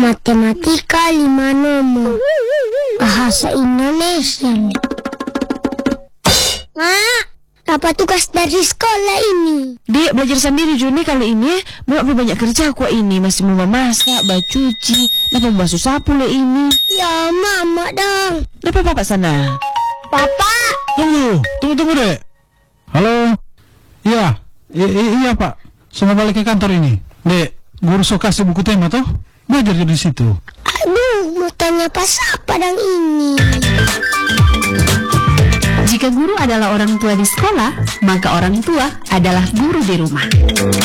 Matematika 5 nomor. Bahasa Indonesia. Apa tugas dari sekolah ini? Dek, belajar sendiri Juni kali ini. Mak banyak kerja aku ini. Masih mau memasak, cuci, dapat basuh sapu le ini. Ya, mama dong. Dapat papa sana. Papa. Tunggu dek. Halo. Iya, iya pak. Semua balik ke kantor ini. Dek, guru so kasih buku tema toh? Belajar di situ. Aduh, mau tanya pas apa dong ini? Jika guru adalah orang tua di sekolah, maka orang tua adalah guru di rumah.